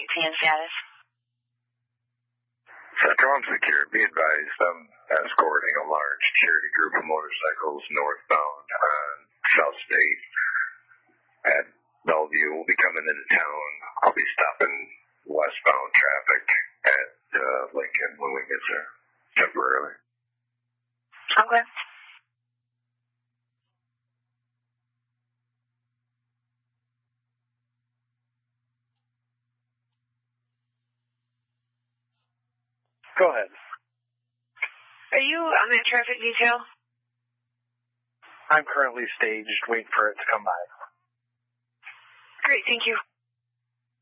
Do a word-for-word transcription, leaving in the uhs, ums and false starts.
T N status. Central Home Secure, be advised, I'm escorting a large charity group of motorcycles northbound on South State at Bellevue. We'll be coming into town. I'll be stopping westbound traffic at uh, Lincoln when we get there, temporarily. Okay. Go ahead. Are you on that traffic detail? I'm currently staged, waiting for it to come by. Great, thank you.